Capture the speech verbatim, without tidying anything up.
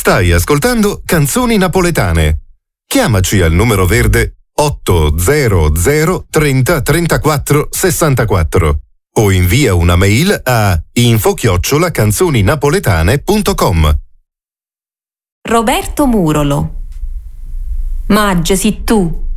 Stai ascoltando Canzoni Napoletane. Chiamaci al numero verde otto zero zero trenta trentaquattro sessantaquattro o invia una mail a info chiocciola canzoninapoletane punto com. Roberto Murolo. Magge si tu